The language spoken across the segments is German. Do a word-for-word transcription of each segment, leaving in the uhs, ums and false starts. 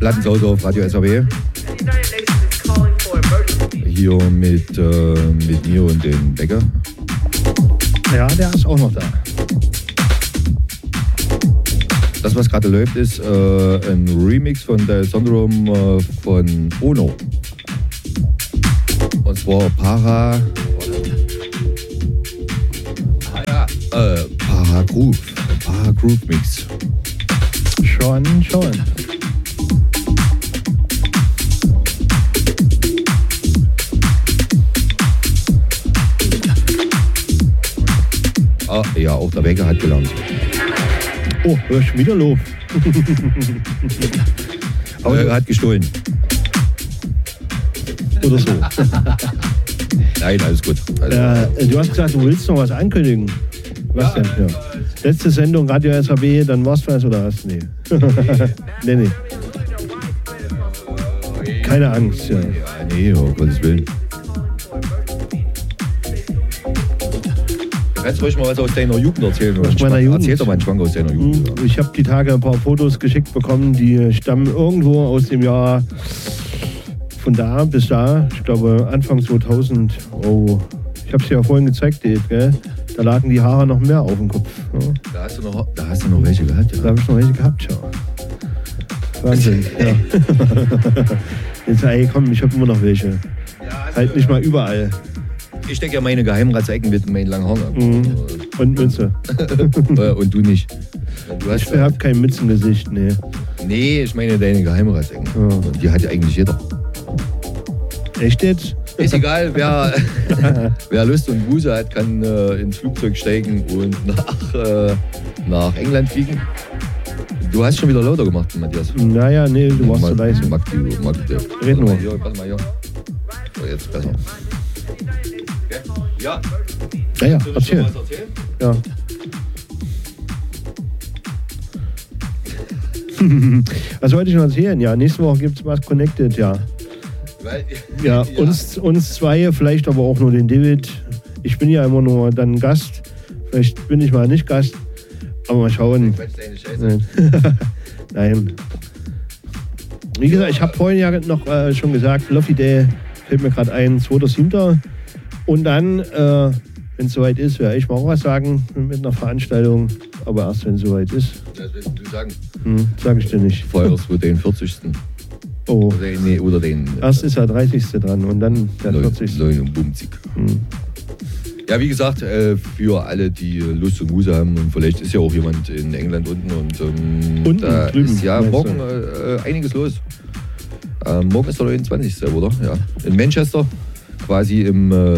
Plattensauser auf Radio S A B. Hier mit, äh, mit mir und dem Becker. Ja, der ist auch noch da. Das, was gerade läuft, ist äh, ein Remix von der Sonderum äh, von Ono. Und zwar Para... Ah, ja, äh, Para Groove. Para Groove Mix. Schon, schon. Ah, ja, auch der Becker hat gelernt. Oh, hör ich wieder Lob. Aber er hat gestohlen. Oder so. Nein, alles gut. Also, äh, du hast gesagt, du willst noch was ankündigen. Was ja. denn? Ja. Letzte Sendung Radio S A B, dann war's was oder was? Nee. nee, nee. Keine Angst. Ja, ja nee, um Gottes Willen. Du kannst ruhig mal was aus deiner Jugend erzählen. Aus meiner Jugend? Erzähl doch mal einen Schwank aus deiner Jugend. Ich habe die Tage ein paar Fotos geschickt bekommen, die stammen irgendwo aus dem Jahr von da bis da. Ich glaube Anfang zweitausend. Oh, ich habe es dir ja vorhin gezeigt, gell? Da lagen die Haare noch mehr auf dem Kopf. Ja. Da, hast du noch, da hast du noch welche gehabt, ja? Da habe ich noch welche gehabt, ja. Wahnsinn, ja. Jetzt, ey, komm, ich habe immer noch welche. Ja, halt nicht mal überall. Ich denke ja, meine Geheimratsecken mit meinen langen Haaren. Mhm. Und Mütze. Und du nicht. Du hast ich habe kein Mützengesicht, nee. Nee, ich meine deine Geheimratsecken. Ja. Die hat ja eigentlich jeder. Echt jetzt? Ist egal, wer, wer Lust und Buße hat, kann äh, ins Flugzeug steigen und nach, äh, nach England fliegen. Du hast schon wieder lauter gemacht, Matthias. Naja, nee, du warst so leise. Mag die, mag die. Red nur. Hier, pass mal hier. So, jetzt besser. Okay. Ja. Ja, ja, erzähl. Ja. Was wollte ich noch erzählen? Ja, nächste Woche gibt es was Connected, ja. Weil, ja, ja. Uns, uns zwei, vielleicht aber auch nur den David. Ich bin ja immer nur dann Gast. Vielleicht bin ich mal nicht Gast. Aber mal schauen. Nein. Nein. Wie gesagt, ich habe vorhin ja noch äh, schon gesagt, Lofty Day fällt mir gerade ein, zweiter siebter Und dann, äh, wenn es soweit ist, werde ich mal auch was sagen mit einer Veranstaltung. Aber erst, wenn es soweit ist. Das willst du sagen? Hm, sag ich dir nicht. Feierst du den vierzigsten Oh. Oder, nee, oder den... Erst ist der dreißigste dran und dann der vierzigste Neun und Bumzig. Hm. Ja, wie gesagt, äh, für alle, die Lust und Muße haben, und vielleicht ist ja auch jemand in England unten und ähm, unten, da drüben, ist ja morgen äh, einiges los. Äh, morgen ist der neunundzwanzigste oder? Ja. In Manchester, quasi im, äh,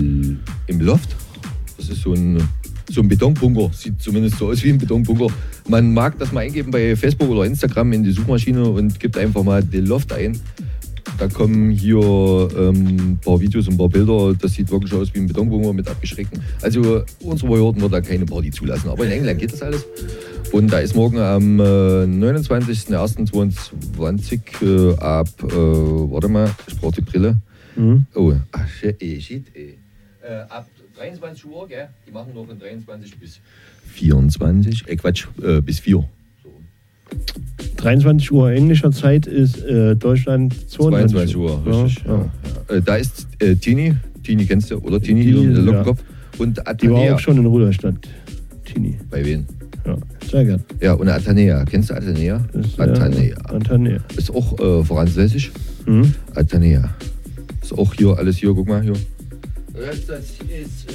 im Loft. Das ist so ein, so ein Betonbunker, sieht zumindest so aus wie ein Betonbunker. Man mag das mal eingeben bei Facebook oder Instagram in die Suchmaschine und gibt einfach mal den Loft ein. Da kommen hier ähm, ein paar Videos und ein paar Bilder. Das sieht wirklich aus wie ein Betonbunker mit abgeschreckten. Also unsere Behörden wird da keine Party zulassen. Aber in England geht das alles. Und da ist morgen am äh, neunundzwanzigsten ersten zweiundzwanzig äh, ab, äh, warte mal, ich brauche die Brille. Mhm. Oh, ach shit, ey, shit, ey. Äh, ab dreiundzwanzig Uhr, gell? Die machen nur von dreiundzwanzig bis vierundzwanzig, äh Quatsch, äh, bis vier. So. dreiundzwanzig Uhr englischer Zeit ist äh, Deutschland zweiundzwanzig Uhr. Richtig. Ja, ja. Ja. Äh, da ist äh, Tini, Tini kennst du, oder? Tini, die, hier in der ja. Lockenkopf. Und Athanea. Die war auch schon in Ruderstadt, Tini. Bei wem? Ja, sehr gern. Ja, und Athanea. Kennst du Athanea? Ist, Athanea. Ja, Athanea. Ist auch äh, französisch. Mhm. Athanea. Ist auch hier, alles hier, guck mal hier. Das, das ist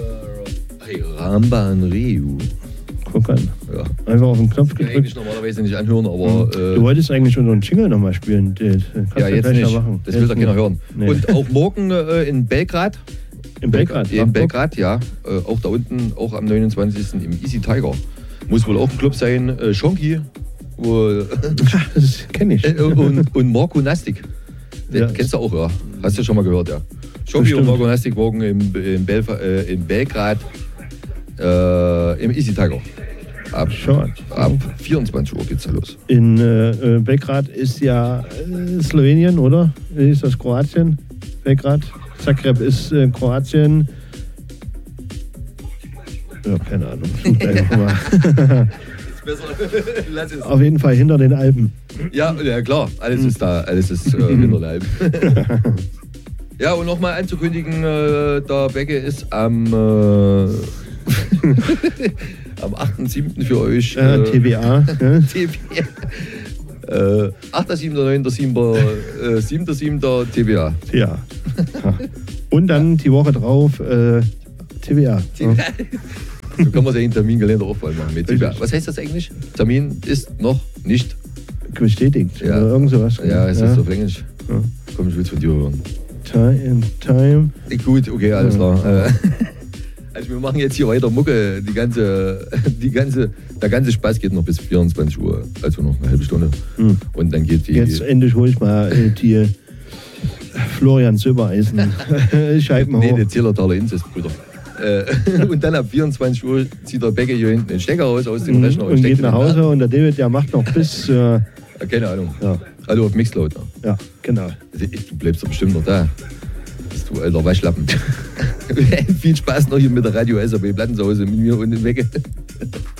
äh, Ramban Reu. Guck an. Ja. Einfach auf den Knopf gedrückt. Ich eigentlich normalerweise nicht anhören, aber... Mhm. Äh, du wolltest eigentlich unseren Jingle nochmal spielen. Den kannst ja, jetzt nicht. Machen. jetzt Das will doch keiner hören. Nee. Und auch morgen äh, in Belgrad. In Belgrad? In Belgrad, ja. Äh, auch da unten, auch am neunundzwanzigsten im Easy Tiger. Muss wohl auch ein Club sein. Äh, Schonki. Wo, das kenne ich. Äh, und, und Marco Nastic. Den ja. Kennst du auch, ja. Hast du schon mal gehört, ja. Schonki und Marco Nastic morgen im, in, Belf äh, in Belgrad äh, im Easy Tiger. Ab, ab vierundzwanzig Uhr geht's da los. In äh, Belgrad ist ja äh, Slowenien, oder? Ist das Kroatien? Belgrad? Zagreb ist äh, Kroatien. Ja, keine Ahnung. besser. Lass es. Auf jeden Fall hinter den Alpen. Ja, ja klar, alles ist da, alles ist äh, hinter den Alpen. Ja, und nochmal anzukündigen, äh, der Becke ist am, äh, am achten siebten für euch. Äh, Äh, T W A. Ja. T W A. Äh, achter siebter neunter siebter äh, siebter siebter T W A. Ja. Und dann die Woche drauf äh, T W A. So kann man sich einen Terminkalender auch voll machen mit T W A. Was heißt das eigentlich? Termin ist noch nicht. Bestätigt. Ja. Oder irgend sowas. Ja, ist das ja. auf Englisch? Ja. Komm, ich will es von dir hören. Time, time. Gut, okay, alles Ja. klar. Äh, Also wir machen jetzt hier weiter Mucke. Die ganze, die ganze, der ganze Spaß geht noch bis vierundzwanzig Uhr, also noch eine halbe Stunde. Hm. Und dann geht die. Jetzt endlich hole ich mal äh, die Florian Silbereisen Scheiben Nee, hoch. der Zillertaler Inzestbrüder. Äh, und dann ab vierundzwanzig Uhr zieht der Becke hier hinten den Stecker raus aus dem Mhm. Rechner Und steckt geht nach ihn Hause da. und der David, der macht noch bis. Äh, Ja, keine Ahnung. ja, Also auf Mixcloud. Ja. ja, genau. Du bleibst doch bestimmt noch da. Bist du alter Waschlappen. Viel Spaß noch hier mit der Radio S A B Plattensause mit mir und dem Becke.